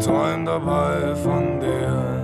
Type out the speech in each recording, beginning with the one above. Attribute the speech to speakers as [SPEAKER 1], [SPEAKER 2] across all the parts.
[SPEAKER 1] träum dabei von dir.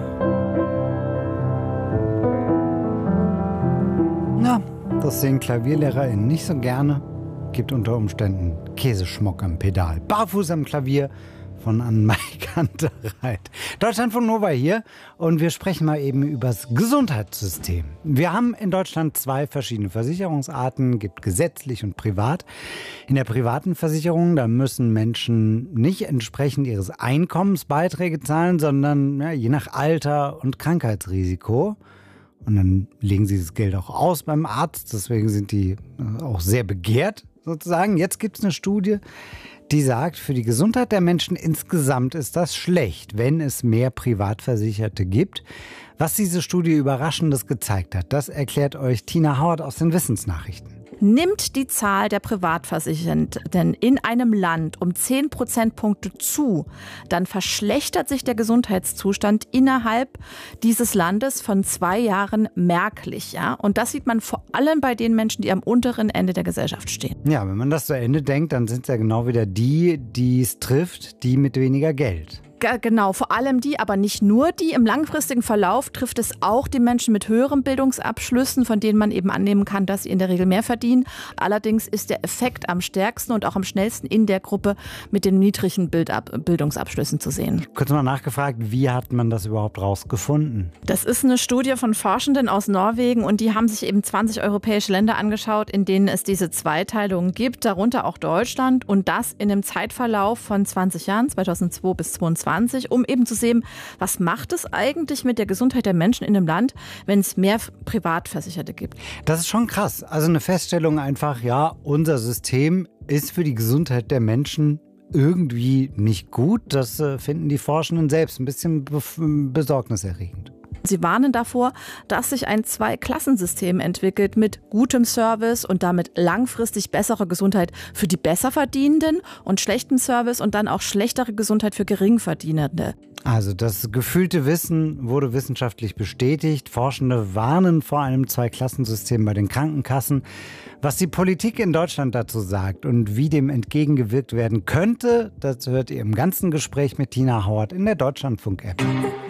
[SPEAKER 2] Na, das sehen KlavierlehrerInnen nicht so gerne. Gibt unter Umständen Käseschmuck am Pedal. Barfuß am Klavier von Annemarie Kantereit. Deutschlandfunk Nova hier und wir sprechen mal eben über das Gesundheitssystem. Wir haben in Deutschland 2 verschiedene Versicherungsarten, gibt gesetzlich und privat. In der privaten Versicherung, da müssen Menschen nicht entsprechend ihres Einkommens Beiträge zahlen, sondern je nach Alter und Krankheitsrisiko. Und dann legen sie das Geld auch aus beim Arzt, deswegen sind die auch sehr begehrt sozusagen. Jetzt gibt es eine Studie, die sagt, für die Gesundheit der Menschen insgesamt ist das schlecht, wenn es mehr Privatversicherte gibt. Was diese Studie Überraschendes gezeigt hat, das erklärt euch Tina Hauert aus den Wissensnachrichten.
[SPEAKER 3] Nimmt die Zahl der Privatversicherten in einem Land um 10 Prozentpunkte zu, dann verschlechtert sich der Gesundheitszustand innerhalb dieses Landes von 2 Jahren merklich. Ja? Und das sieht man vor allem bei den Menschen, die am unteren Ende der Gesellschaft stehen. Ja,
[SPEAKER 2] wenn man das zu Ende denkt, dann sind es ja genau wieder die es trifft, die mit weniger Geld.
[SPEAKER 3] Genau, vor allem die, aber nicht nur die. Im langfristigen Verlauf trifft es auch die Menschen mit höheren Bildungsabschlüssen, von denen man eben annehmen kann, dass sie in der Regel mehr verdienen. Allerdings ist der Effekt am stärksten und auch am schnellsten in der Gruppe mit den niedrigen Bildungsabschlüssen zu sehen.
[SPEAKER 2] Kurz mal nachgefragt, wie hat man das überhaupt rausgefunden?
[SPEAKER 3] Das ist eine Studie von Forschenden aus Norwegen und die haben sich eben 20 europäische Länder angeschaut, in denen es diese Zweiteilung gibt, darunter auch Deutschland und das in einem Zeitverlauf von 20 Jahren, 2002 bis 2022. Um eben zu sehen, was macht es eigentlich mit der Gesundheit der Menschen in einem Land, wenn es mehr Privatversicherte gibt.
[SPEAKER 2] Das ist schon krass. Also eine Feststellung einfach, ja, unser System ist für die Gesundheit der Menschen irgendwie nicht gut. Das finden die Forschenden selbst ein bisschen besorgniserregend.
[SPEAKER 3] Sie warnen davor, dass sich ein Zweiklassensystem entwickelt mit gutem Service und damit langfristig bessere Gesundheit für die Besserverdienenden und schlechtem Service und dann auch schlechtere Gesundheit für Geringverdienende.
[SPEAKER 2] Also das gefühlte Wissen wurde wissenschaftlich bestätigt. Forschende warnen vor einem Zweiklassensystem bei den Krankenkassen. Was die Politik in Deutschland dazu sagt und wie dem entgegengewirkt werden könnte, das hört ihr im ganzen Gespräch mit Tina Hauert in der Deutschlandfunk-App.